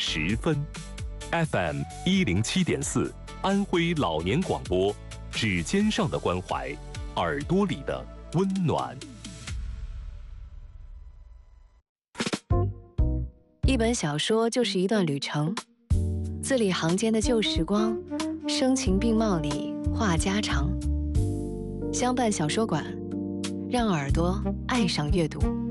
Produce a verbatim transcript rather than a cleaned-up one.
十分。F M 一零七点四，安徽老年广播，指尖上的关怀，耳朵里的温暖。 一本小说就是一段旅程，字里行间的旧时光，声情并茂里话家常。相伴小说馆，让耳朵爱上阅读。